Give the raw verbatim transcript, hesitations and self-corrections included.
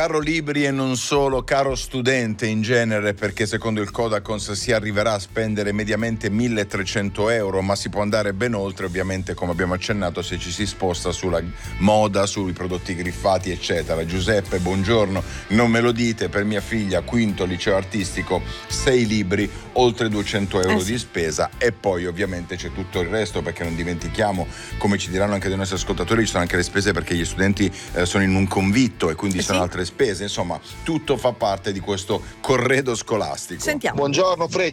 caro libri e non solo, caro studente in genere, perché secondo il Codacons si arriverà a spendere mediamente milletrecento euro, ma si può andare ben oltre, ovviamente, come abbiamo accennato, se ci si sposta sulla moda, sui prodotti griffati, eccetera. Giuseppe, buongiorno, non me lo dite, per mia figlia, quinto liceo artistico, sei libri, oltre duecento euro eh sì. di spesa, e poi ovviamente c'è tutto il resto, perché non dimentichiamo, come ci diranno anche dei nostri ascoltatori, ci sono anche le spese perché gli studenti eh, sono in un convitto e quindi Eh ci sono sì. altre spese, insomma tutto fa parte di questo corredo scolastico. Sentiamo. Buongiorno Fred.